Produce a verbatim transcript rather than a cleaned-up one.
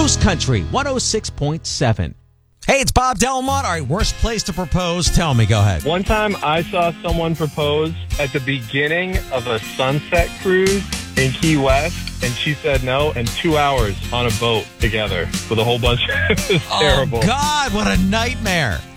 Moose Country one oh six point seven. Hey, it's Bob Delmont. All right, worst place to propose. Tell me. Go ahead. One time I saw someone propose at the beginning of a sunset cruise in Key West, and she said no, and two hours on a boat together with a whole bunch of... It was terrible. Oh, God, what a nightmare.